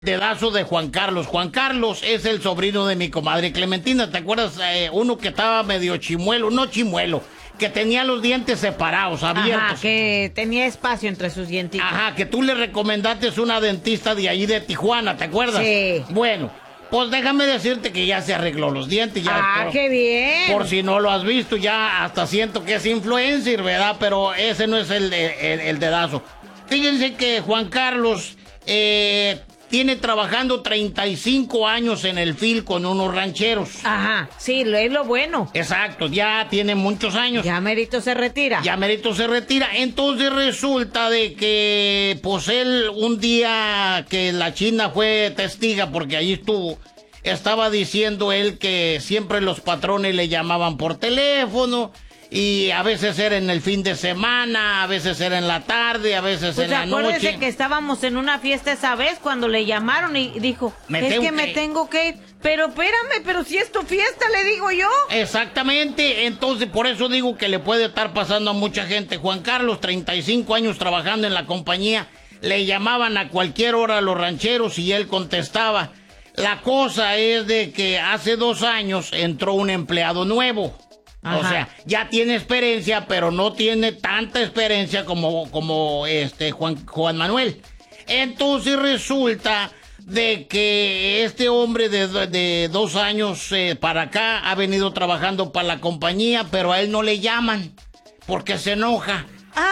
Dedazo de Juan Carlos. Juan Carlos es el sobrino de mi comadre Clementina. ¿Te acuerdas? Uno que estaba medio chimuelo, no chimuelo, que tenía los dientes separados, abiertos. Ajá, que tenía espacio entre sus dientitos. Ajá, que tú le recomendaste una dentista de allí de Tijuana, ¿te acuerdas? Sí. Bueno, pues déjame decirte que ya se arregló los dientes. Ya, qué bien. Por si no lo has visto, ya hasta siento que es influencer, ¿verdad? Pero ese no es el dedazo. Fíjense que Juan Carlos tiene trabajando 35 años en el field con unos rancheros. Ajá, sí, es lo bueno. Exacto, ya tiene muchos años. Ya merito se retira. Ya merito se retira. Entonces resulta de que, pues él, un día que la China fue testiga, porque allí estuvo, estaba diciendo él que siempre los patrones le llamaban por teléfono. Y a veces era en el fin de semana, a veces era en la tarde, a veces en la noche. Acuérdese que estábamos en una fiesta esa vez cuando le llamaron y dijo, me tengo que ir. Pero espérame, pero si es tu fiesta, le digo yo. Exactamente, entonces por eso digo que le puede estar pasando a mucha gente. Juan Carlos, 35 años trabajando en la compañía, le llamaban a cualquier hora a los rancheros y él contestaba. La cosa es de que hace 2 años entró un empleado nuevo. Ajá. O sea, ya tiene experiencia, pero no tiene tanta experiencia como Juan Manuel. Entonces resulta de que este hombre de 2 años para acá ha venido trabajando para la compañía, pero a él no le llaman porque se enoja.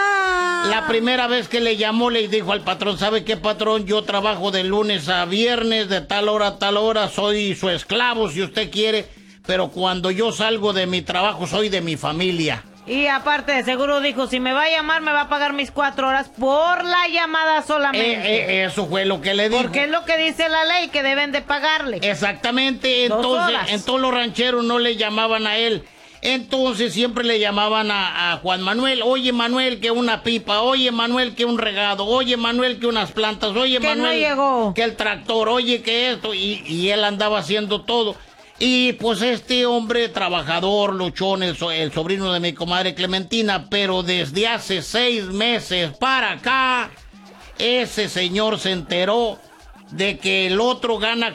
La primera vez que le llamó le dijo al patrón, ¿sabe qué, patrón? Yo trabajo de lunes a viernes, de tal hora a tal hora, soy su esclavo si usted quiere. Pero cuando yo salgo de mi trabajo, soy de mi familia. Y aparte, de seguro dijo, si me va a llamar, me va a pagar mis 4 horas por la llamada solamente. Eso fue lo que le dijo. Porque es lo que dice la ley, que deben de pagarle. Exactamente, entonces los rancheros no le llamaban a él. Entonces siempre le llamaban a Juan Manuel. Oye, Manuel, que una pipa. Oye, Manuel, que un regado. Oye, Manuel, que unas plantas. Oye, Manuel, no llegó. Que el tractor. Oye, que esto. Y él andaba haciendo todo. Y pues este hombre trabajador, luchón, el sobrino de mi comadre Clementina, pero desde hace 6 meses para acá, ese señor se enteró de que el otro gana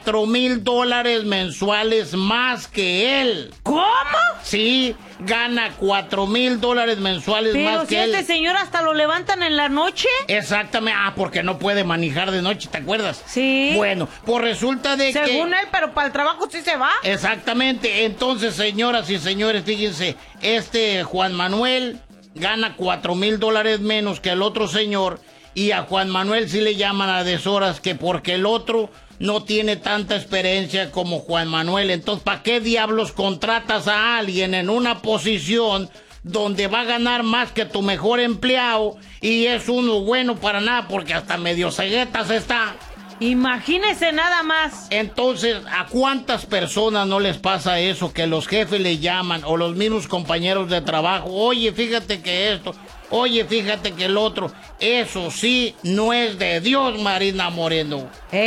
$4,000 mensuales más que él. ¿Cómo? Sí, gana $4,000 mensuales más que él. Pero si este señor hasta lo levantan en la noche. Exactamente, porque no puede manejar de noche, ¿te acuerdas? Sí. Bueno, pues resulta de que... Según él, pero para el trabajo sí se va. Exactamente, entonces, señoras y señores, fíjense, Juan Manuel gana $4,000 menos que el otro señor, y a Juan Manuel sí le llaman a deshoras que porque el otro no tiene tanta experiencia como Juan Manuel. Entonces, ¿para qué diablos contratas a alguien en una posición donde va a ganar más que tu mejor empleado y es uno bueno para nada porque hasta medio ceguetas está? Imagínese nada más. Entonces, ¿a cuántas personas no les pasa eso? Que los jefes le llaman o los mismos compañeros de trabajo. Oye, fíjate que esto... Oye, fíjate que el otro, eso sí, no es de Dios, Marina Moreno.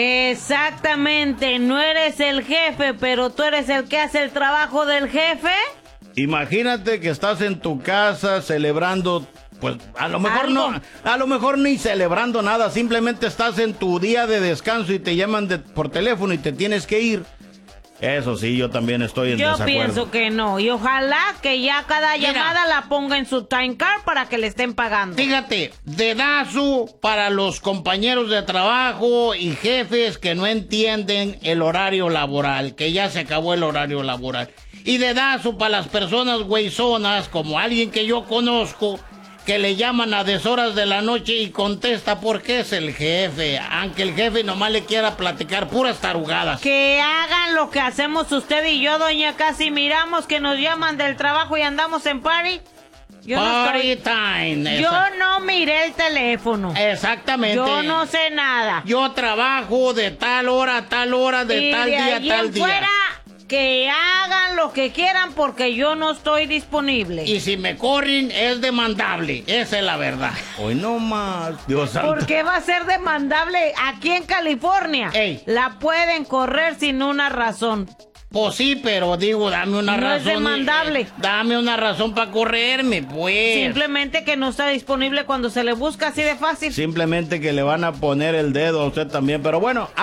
Exactamente, no eres el jefe, pero tú eres el que hace el trabajo del jefe. Imagínate que estás en tu casa celebrando, pues a lo mejor no, a lo mejor ni celebrando nada, simplemente estás en tu día de descanso y te llaman por teléfono y te tienes que ir. Eso sí, yo también estoy en desacuerdo. Yo pienso que no, y ojalá que ya cada llamada la ponga en su time card para que le estén pagando. Fíjate, dedazo para los compañeros de trabajo y jefes que no entienden el horario laboral, que ya se acabó el horario laboral. Y dedazo para las personas güeyzonas, como alguien que yo conozco, que le llaman a deshoras de la noche y contesta porque es el jefe, aunque el jefe nomás le quiera platicar puras tarugadas. Que hagan lo que hacemos usted y yo, doña Casi, miramos que nos llaman del trabajo y andamos en party. Party time. Yo no miré el teléfono. Exactamente. Yo no sé nada. Yo trabajo de tal hora a tal hora, de tal día a tal día. Fuera, que hagan lo que quieran porque yo no estoy disponible. Y si me corren es demandable, esa es la verdad. Hoy no más, Dios santo. ¿Por qué va a ser demandable aquí en California? Ey. La pueden correr sin una razón. Pues sí, pero digo, dame una razón. No es demandable. Dame una razón para correrme, pues. Simplemente que no está disponible cuando se le busca, así de fácil. Simplemente que le van a poner el dedo a usted también, pero bueno.